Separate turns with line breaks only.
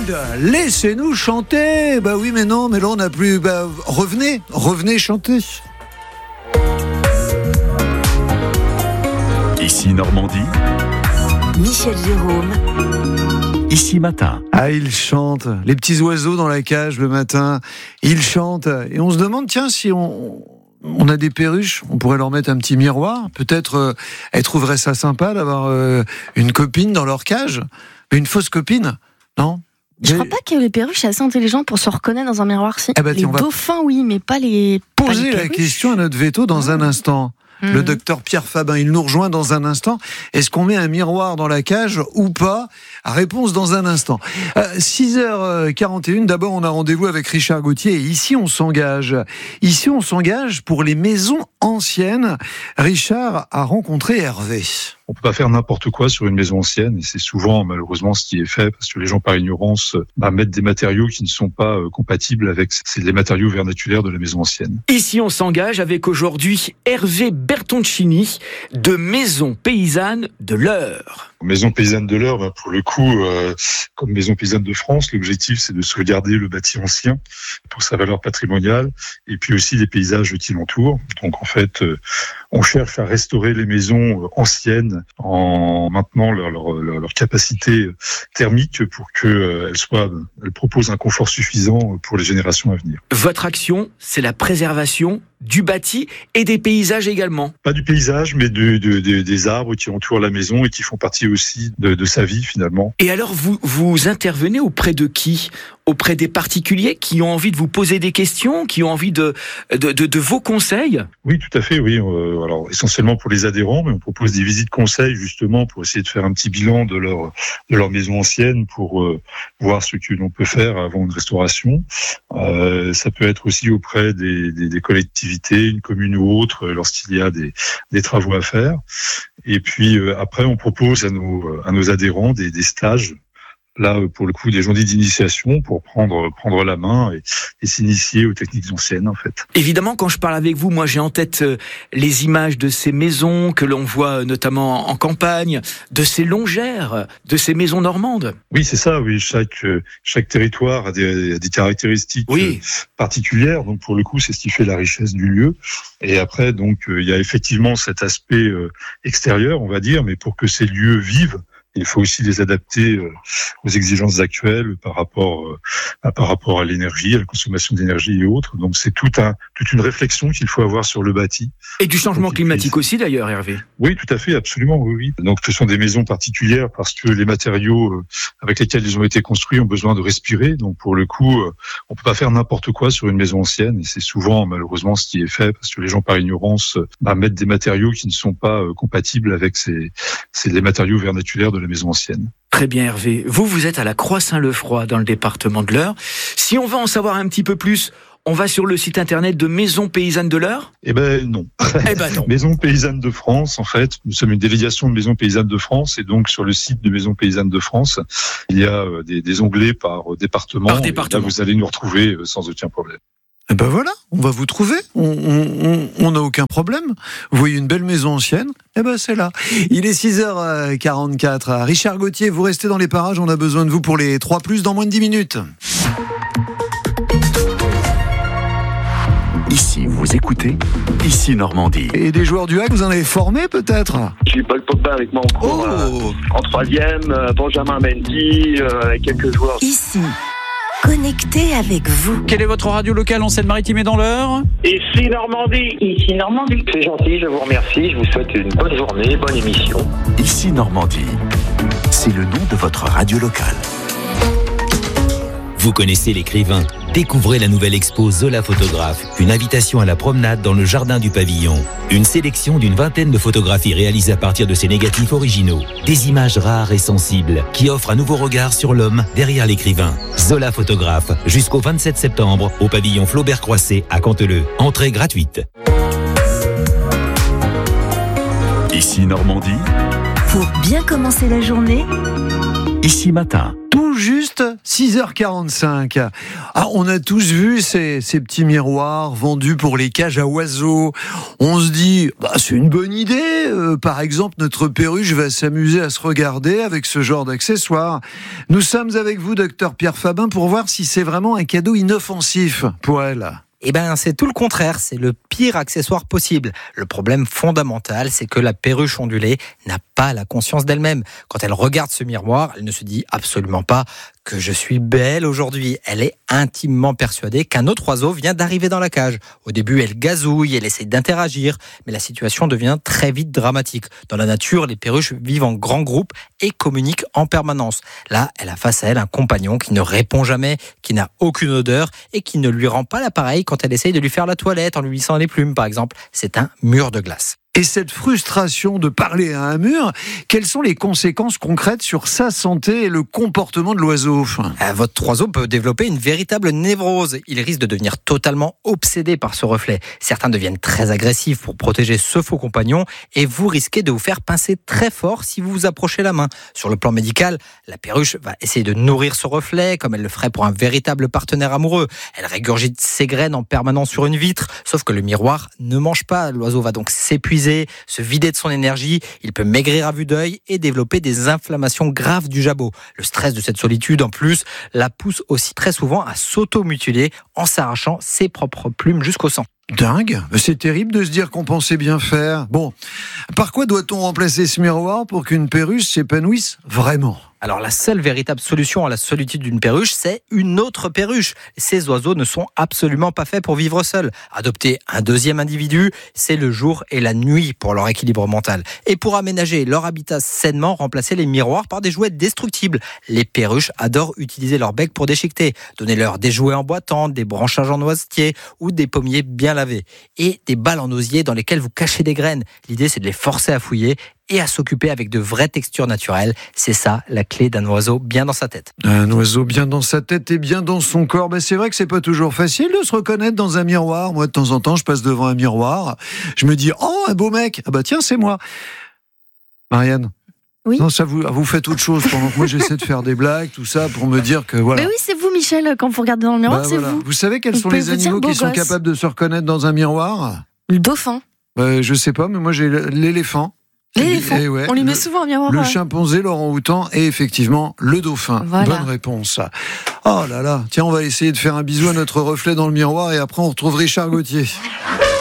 Laissez-nous chanter. Bah oui, mais non, mais là on n'a plus. Revenez chanter.
Ici Normandie.
Michel Jérôme.
Ici Matin.
Ah, ils chantent. Les petits oiseaux dans la cage le matin, ils chantent. Et on se demande, tiens, si on a des perruches, on pourrait leur mettre un petit miroir. Peut-être elles trouveraient ça sympa d'avoir une copine dans leur cage. Mais une fausse copine, non ?
Je crois pas que les perruches sont assez intelligentes pour se reconnaître dans un miroir. Si. Les dauphins, oui, mais pas les
poser
pas les
la question à notre veto dans un instant. Le docteur Pierre Fabin, il nous rejoint dans un instant. Est-ce qu'on met un miroir dans la cage ou pas ? Réponse dans un instant. 6h41, d'abord on a rendez-vous avec Richard Gauthier et ici on s'engage. Ici on s'engage pour les maisons anciennes. Richard a rencontré Hervé.
On peut pas faire n'importe quoi sur une maison ancienne et c'est souvent malheureusement ce qui est fait parce que les gens par ignorance mettent des matériaux qui ne sont pas compatibles avec les matériaux vernaculaires de la maison ancienne.
Ici on s'engage avec aujourd'hui Hervé Bertoncini de Maison Paysanne de l'Eure.
Maison Paysanne de l'Eure, pour le coup, comme Maison Paysanne de France, l'objectif c'est de sauvegarder le bâti ancien pour sa valeur patrimoniale et puis aussi les paysages qui l'entourent. Donc en fait, on cherche à restaurer les maisons anciennes en maintenant leur capacité thermique pour qu'elles proposent un confort suffisant pour les générations à venir.
Votre action, c'est la préservation du bâti et des paysages également.
Pas du paysage, mais des arbres qui entourent la maison et qui font partie aussi de sa vie finalement.
Et alors vous intervenez auprès de qui ? Auprès des particuliers qui ont envie de vous poser des questions, qui ont envie de vos conseils ?
Oui, tout à fait, oui. Alors essentiellement pour les adhérents, mais on propose des visites conseils justement pour essayer de faire un petit bilan de leur maison ancienne pour voir ce que l'on peut faire avant une restauration. Ça peut être aussi auprès des collectivités, une commune ou autre, lorsqu'il y a des travaux à faire. Et puis après, on propose à nos adhérents des stages. Là, pour le coup, des journées d'initiation pour prendre la main et s'initier aux techniques anciennes, en fait.
Évidemment, quand je parle avec vous, moi, j'ai en tête les images de ces maisons que l'on voit notamment en campagne, de ces longères, de ces maisons normandes.
Oui, c'est ça, oui. Chaque territoire a des caractéristiques particulières. Donc, pour le coup, c'est ce qui fait la richesse du lieu. Et après, donc, il y a effectivement cet aspect extérieur, on va dire, mais pour que ces lieux vivent, il faut aussi les adapter aux exigences actuelles par rapport à l'énergie, à la consommation d'énergie et autres. Donc c'est toute une réflexion qu'il faut avoir sur le bâti.
Et du changement climatique aussi d'ailleurs, Hervé.
Oui, tout à fait, absolument, oui. Donc ce sont des maisons particulières parce que les matériaux avec lesquels ils ont été construits ont besoin de respirer. Donc pour le coup, on peut pas faire n'importe quoi sur une maison ancienne et c'est souvent malheureusement ce qui est fait parce que les gens par ignorance mettent des matériaux qui ne sont pas compatibles avec les matériaux vernaculaires de la maison ancienne.
Très bien Hervé, vous êtes à la Croix-Saint-Lefroy dans le département de l'Eure. Si on veut en savoir un petit peu plus, on va sur le site internet de Maison Paysanne de l'Eure ?
Non.
Non.
Maison Paysanne de France, en fait, nous sommes une délégation de Maison Paysanne de France et donc sur le site de Maison Paysanne de France, il y a des onglets par département. Là, vous allez nous retrouver sans aucun problème.
Et ben voilà, on va vous trouver. On n'a aucun problème. Vous voyez une belle maison ancienne, et ben c'est là. Il est 6h44. Richard Gauthier, vous restez dans les parages, on a besoin de vous pour les 3+, dans moins de 10 minutes.
Ici, vous écoutez Ici Normandie.
Et des joueurs du HAC, vous en avez formé peut-être ?
J'ai Paul Pogba avec moi en cours, en 3e, Benjamin Mendy, avec quelques joueurs.
Ici, connecté avec vous.
Quelle est votre radio locale en Seine-Maritime et dans l'Eure ?
Ici Normandie. Ici Normandie. C'est gentil, je vous remercie. Je vous souhaite une bonne journée, bonne émission.
Ici Normandie. C'est le nom de votre radio locale.
Vous connaissez l'écrivain ? Découvrez la nouvelle expo Zola Photographe, une invitation à la promenade dans le jardin du pavillon. Une sélection d'une vingtaine de photographies réalisées à partir de ses négatifs originaux. Des images rares et sensibles qui offrent un nouveau regard sur l'homme derrière l'écrivain. Zola Photographe, jusqu'au 27 septembre au pavillon Flaubert-Croisset à Canteleu. Entrée gratuite.
Ici Normandie.
Pour bien commencer la journée,
Ici Matin.
Toujours juste 6h45. Ah, on a tous vu ces petits miroirs vendus pour les cages à oiseaux. On se dit, c'est une bonne idée. Par exemple, notre perruche va s'amuser à se regarder avec ce genre d'accessoires. Nous sommes avec vous, docteur Pierre Fabin, pour voir si c'est vraiment un cadeau inoffensif pour elle.
Eh bien, c'est tout le contraire, c'est le pire accessoire possible. Le problème fondamental, c'est que la perruche ondulée n'a pas la conscience d'elle-même. Quand elle regarde ce miroir, elle ne se dit absolument pas que je suis belle aujourd'hui. Elle est intimement persuadée qu'un autre oiseau vient d'arriver dans la cage. Au début, elle gazouille, elle essaie d'interagir, mais la situation devient très vite dramatique. Dans la nature, les perruches vivent en grands groupes et communiquent en permanence. Là, elle a face à elle un compagnon qui ne répond jamais, qui n'a aucune odeur et qui ne lui rend pas l'appareil quand elle essaye de lui faire la toilette en lui lissant les plumes, par exemple. C'est un mur de glace.
Et cette frustration de parler à un mur, quelles sont les conséquences concrètes sur sa santé et le comportement de l'oiseau ?
Votre oiseau peut développer une véritable névrose. Il risque de devenir totalement obsédé par ce reflet. Certains deviennent très agressifs pour protéger ce faux compagnon et vous risquez de vous faire pincer très fort si vous vous approchez la main. Sur le plan médical, la perruche va essayer de nourrir ce reflet comme elle le ferait pour un véritable partenaire amoureux. Elle régurgite ses graines en permanence sur une vitre, sauf que le miroir ne mange pas. L'oiseau va donc s'épuiser, se vider de son énergie, il peut maigrir à vue d'œil et développer des inflammations graves du jabot. Le stress de cette solitude, en plus, la pousse aussi très souvent à s'auto-mutiler en s'arrachant ses propres plumes jusqu'au sang.
Dingue, c'est terrible de se dire qu'on pensait bien faire. Bon, par quoi doit-on remplacer ce miroir pour qu'une perruche s'épanouisse vraiment ?
Alors la seule véritable solution à la solitude d'une perruche, c'est une autre perruche. Ces oiseaux ne sont absolument pas faits pour vivre seuls. Adopter un deuxième individu, c'est le jour et la nuit pour leur équilibre mental. Et pour aménager leur habitat sainement, remplacer les miroirs par des jouets destructibles. Les perruches adorent utiliser leur bec pour déchiqueter. Donnez-leur des jouets en boîte, des branchages en noisetier ou des pommiers bien lavés. Et des balles en osier dans lesquelles vous cachez des graines. L'idée, c'est de les forcer à fouiller et à s'occuper avec de vraies textures naturelles. C'est ça, la clé d'un oiseau bien dans sa tête.
Un oiseau bien dans sa tête et bien dans son corps. C'est vrai que c'est pas toujours facile de se reconnaître dans un miroir. Moi, de temps en temps, je passe devant un miroir. Je me dis, oh, un beau mec. Ah bah tiens, c'est moi. Marianne.
Oui.
Non, ça vous faites autre chose pendant que moi j'essaie de faire des blagues, tout ça, pour me dire que voilà.
Mais oui, c'est vous, Michel, quand vous regardez dans le miroir, c'est
voilà.
vous.
Vous savez quels sont les animaux qui sont capables de se reconnaître dans un miroir ?
Le dauphin.
Je sais pas, mais moi j'ai l'éléphant.
L'éléphant, on lui met souvent un miroir.
Le chimpanzé, l'orang-outan et effectivement le dauphin.
Voilà.
Bonne réponse. Oh là là, tiens, on va essayer de faire un bisou à notre reflet dans le miroir et après on retrouve Richard Gauthier.